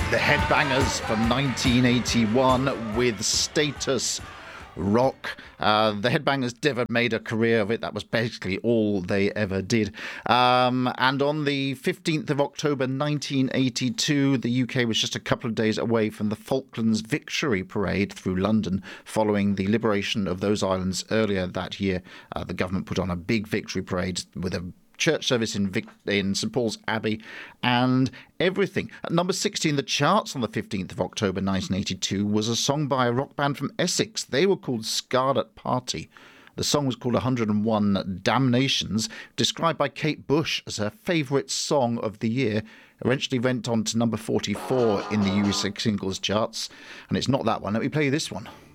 The Headbangers from 1981 with Status Rock. The Headbangers never made a career of it. That was basically all they ever did. And on the 15th of October 1982, the UK was just a couple of days away from the Falklands Victory Parade through London following the liberation of those islands earlier that year. The government put on a big victory parade with a church service in St Paul's Abbey and everything. At number 60 in the charts on the 15th of October 1982 was a song by a rock band from Essex. They were called Scarlet Party. The song was called 101 Damnations, described by Kate Bush as her favourite song of the year. Eventually went on to number 44 in the US singles charts. And it's not that one. Let me play you this one.